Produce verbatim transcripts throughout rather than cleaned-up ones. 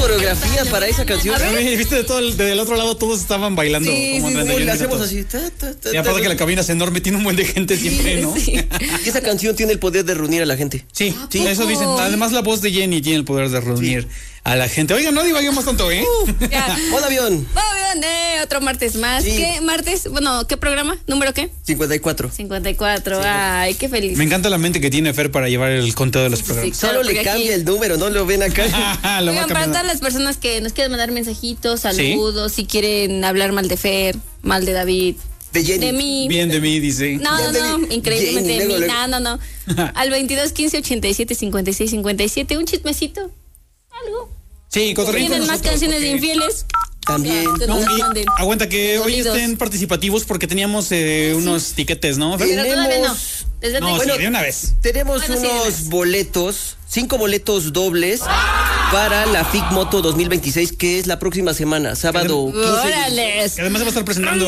coreografía para esa canción. Viste, de todo el, del otro lado todos estaban bailando. Sí, como sí, sí, le hacemos así. Ta, ta, ta, y aparte que la cabina es enorme, tiene un buen de gente siempre, ¿no? Sí. Y esa canción tiene el poder de reunir a la gente. Sí, sí, eso dicen. Además la voz de Jenny tiene el poder de reunir sí. a la gente. Oigan, no divaguemos tanto, ¿eh? Uh, Modo avión. Modo avión, eh, otro martes más. Sí. ¿Qué martes? Bueno, ¿qué programa? ¿Número qué? cincuenta y cuatro. cincuenta y cuatro, sí. Ay, qué feliz. Me encanta la mente que tiene Fer para llevar el conteo de los sí, programas. Sí, claro, solo le cambia aquí... el número, no lo ven acá. lo Oigan, para todas las personas que nos quieren mandar mensajitos, saludos, ¿sí? Si quieren hablar mal de Fer, mal de David. De Jenny. De mí. Bien de mí, dice. No, no, no, no increíblemente Jenny, de mí. luego, No, no, no. Al veintidós quince ochenta y siete cincuenta y seis cincuenta y siete, un chismecito. Algo. Sí, cotorreen ¿Tienen más canciones porque... de infieles? También. Ya, no, y, aguanta que hoy estén participativos porque teníamos eh, sí. unos tiquetes, ¿no? Pero todavía no. Desde no, bueno, sí, de una vez. Tenemos bueno, unos sí, boletos, cinco boletos dobles para la F I C Moto dos mil veintiséis, que es la próxima semana, sábado quince. ¡Órale! Que además se va a estar presentando...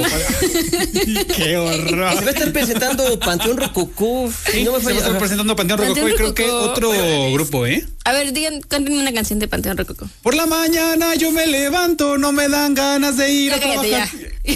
¡Qué horror! Se va a estar presentando Panteón Rococó. Sí, no me se va a estar presentando Panteón Rococó y creo que otro grupo, ¿eh? A ver, digan, cántenme una canción de Panteón Rococó. Por la mañana yo me levanto, no me dan ganas de ir ya a trabajar. Ya.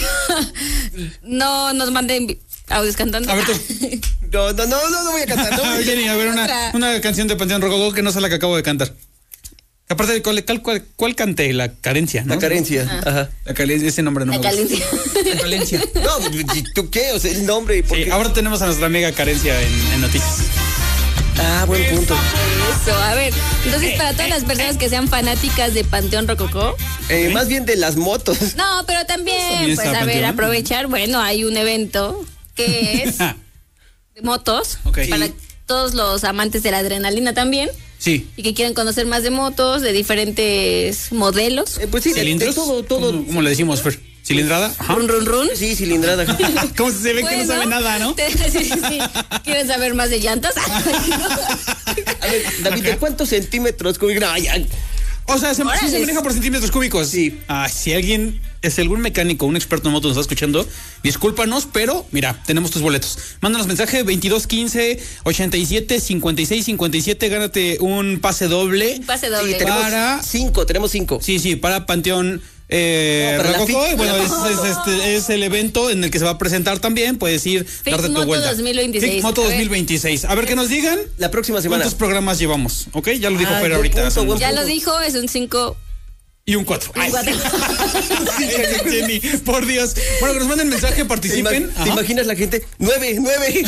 No nos manden audios cantando. A ver, tú. No, no, no, no, no voy a cantar. No, Jenny, a ver, una, una canción de Panteón Rococó que no sea la que acabo de cantar. Aparte, ¿cuál, cuál, cuál canté? La carencia, ¿no? La carencia, ah. ajá. La carencia, ese nombre no la me gusta. Carencia. La carencia. No, ¿tú qué? O sea, el nombre. Sí, qué? Ahora tenemos a nuestra amiga Carencia en, en noticias. Ah, buen punto. Eso, a ver, entonces para todas las personas que sean fanáticas de Panteón Rococó. Eh, más bien de las motos. No, pero también, pues a ver, aprovechar, bueno, hay un evento que es de motos, okay. para sí. todos los amantes de la adrenalina también. Sí. Y que quieran conocer más de motos, de diferentes modelos. Eh, pues sí, de, ¿cilindros? De todo, todo. ¿Cómo, cómo le decimos, Fer? ¿Cilindrada? Ajá. ¿Run, run, run? Sí, cilindrada. ¿Cómo se ve bueno, que no sabe nada, no? Te, sí, sí, sí. ¿Quieren saber más de llantas? A ver, David, ¿de cuántos centímetros cúbicos? No, ya. O sea, se, sí se maneja por centímetros cúbicos. Sí. Ah, si alguien es algún mecánico, un experto en motos nos está escuchando, discúlpanos, pero mira, tenemos tus boletos. Mándanos mensaje veintidós quince ochenta y siete cincuenta y seis cincuenta y siete, gánate un pase doble. Un pase doble. Sí, tenemos para cinco, tenemos cinco. Sí, sí, para Panteón Eh, no, Rococó, bueno, es, es, este, es el evento en el que se va a presentar también. Puedes ir, F I C darte tu Moto vuelta. dos mil veintiséis. F I C Moto dos mil veintiséis. A ver, que nos digan la próxima semana cuántos programas llevamos, ¿ok? Ya lo dijo ah, Fer ahorita. Punto, son... Ya lo dijo, es un cinco. Y un cuatro. Un cuatro. Sí, Jenny, por Dios. Bueno, que nos manden mensaje, participen. ¿Te, ima ¿te imaginas la gente? Nueve, nueve.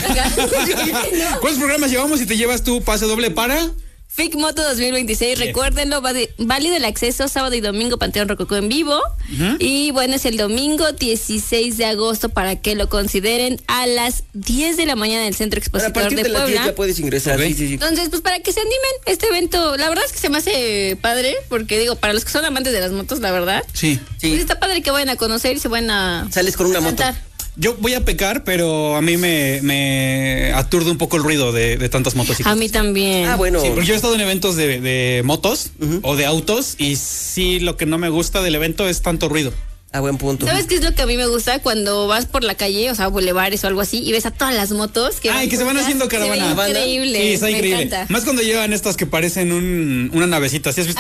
¿Cuántos programas llevamos y te llevas tu pase doble para? F I C Moto dos mil veintiséis, bien. Recuérdenlo, válido el acceso sábado y domingo Panteón Rococó en vivo. Uh-huh. Y bueno, es el domingo dieciséis de agosto para que lo consideren a las diez de la mañana en el Centro Expositor a partir de, de Puebla. las diez ya puedes ingresar. Okay. Sí, sí, sí. Entonces, pues para que se animen, este evento, la verdad es que se me hace padre, porque digo, para los que son amantes de las motos, la verdad. Sí. sí. Pues está padre que vayan a conocer y se vayan a... Sales con una moto. Yo voy a pecar, pero a mí me, me aturde un poco el ruido de, de tantas motocicletas. A mí también. Ah, bueno. Sí, porque yo he estado en eventos de, de motos uh-huh. o de autos y sí, lo que no me gusta del evento es tanto ruido. A buen punto. ¿Sabes qué es lo que a mí me gusta? Cuando vas por la calle, o sea, bulevares o algo así, y ves a todas las motos que... Ay, que se van haciendo caravana. Increíble. Sí, está me increíble. Encanta. Más cuando llevan estas que parecen un, una navecita. ¿Sí has visto?